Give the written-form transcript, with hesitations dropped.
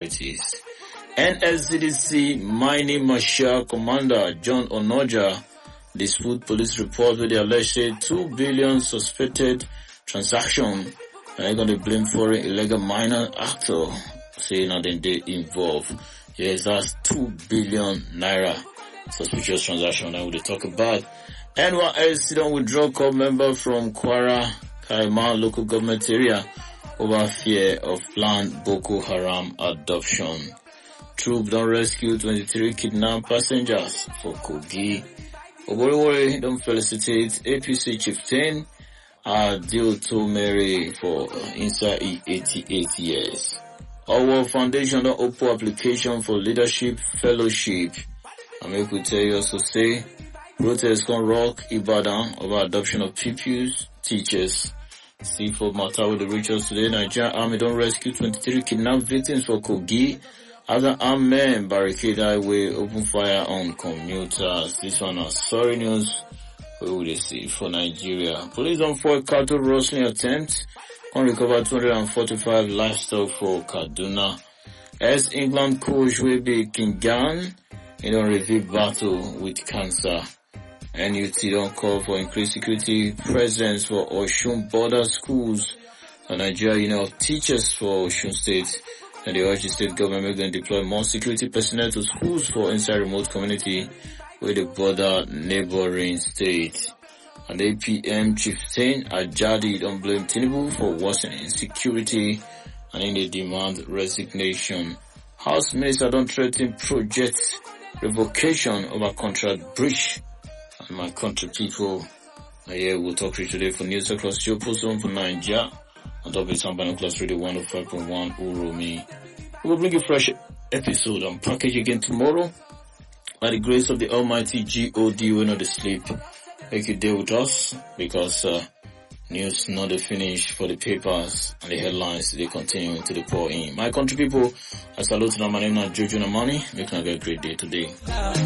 activities. NSCDC Mining Marshal Commander John Onoja dispute police report where they allege say 2 billion suspected transaction and they're going to blame foreign illegal miner actor saying that they involved. Yes, that's 2 billion naira suspicious transaction that we'll talk about. NYSC don't withdraw corps member from Kwara Kaima local government area over fear of planned Boko Haram adoption. Troops don't rescue 23 kidnapped passengers for Kogi. Oboriwori don't felicitate APC chieftain Adeoto Mary for inside 88 years. Our foundation don't open application for leadership fellowship. I make we tell you also say protests can rock Ibadan over adoption of pupils, teachers. See for matter with the rituals today, Nigerian Army don't rescue 23 kidnapped victims for Kogi. Other armed men barricade highway, open fire on commuters. This one is sorry news. Where would they see for Nigeria? Police on foil cattle rustling attempt. Can recover 245 livestock for Kaduna. As England coach will be Kingan in a review battle with cancer. NUT don't call for increased security presence for Osun border schools. The Nigeria Union of Teachers for Osun State. And they urge the state government to deploy more security personnel to schools for inside remote community with the border neighboring state. And APM chieftain Ajadi don't blame Tinubu for worsening insecurity and in the demand resignation. House minister don't threaten project revocation over contract breach. And my country people, here we'll talk to you today for news across your post zone for Nigeria. On top of it, Sambano Class Radio 105.1 Uromi. We will bring you a fresh episode on package again tomorrow. By the grace of the Almighty God, we know the sleep. Make you deal with us because news not the finish for the papers and the headlines they continue to the pour in. My country people, I salute you. My name is Jojo Namani. Make you have a great day today.